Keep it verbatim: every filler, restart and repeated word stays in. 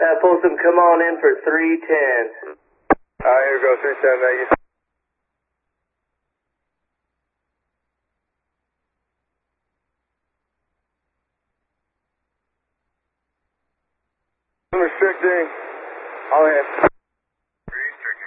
Uh, Folsom, come on in for three ten. Alright, here we go, three ten, thank you. I'm restricting all hands.